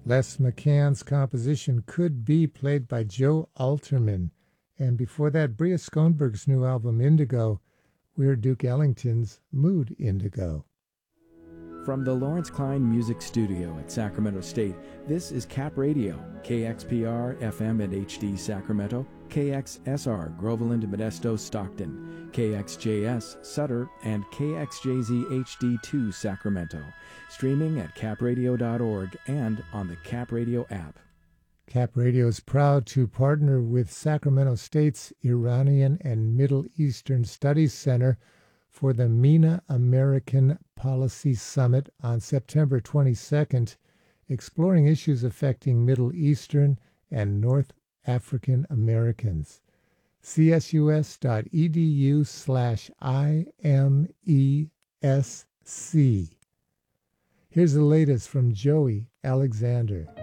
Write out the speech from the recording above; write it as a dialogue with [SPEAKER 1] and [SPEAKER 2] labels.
[SPEAKER 1] Les McCann's composition Could Be, played by Joe Alterman. And before that, Bria Schoenberg's new album Indigo. We're Duke Ellington's Mood Indigo.
[SPEAKER 2] From the Lawrence Klein Music Studio at Sacramento State, this is Cap Radio, KXPR FM and HD Sacramento, KXSR Groveland, Modesto, Stockton, KXJS Sutter, and KXJZ HD2 Sacramento. Streaming at capradio.org and on the Cap Radio app.
[SPEAKER 1] Cap Radio is proud to partner with Sacramento State's Iranian and Middle Eastern Studies Center for the MENA American Policy Summit on September 22nd, exploring issues affecting Middle Eastern and North African Americans. csus.edu/IMESC. Here's the latest from Joey Alexander.